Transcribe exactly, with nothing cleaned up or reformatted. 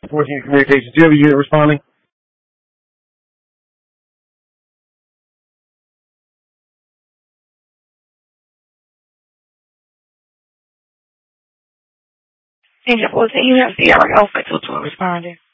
fourteen Communications. Do you have a unit responding? Agent fourteen, you have Sierra Alpha two two responding.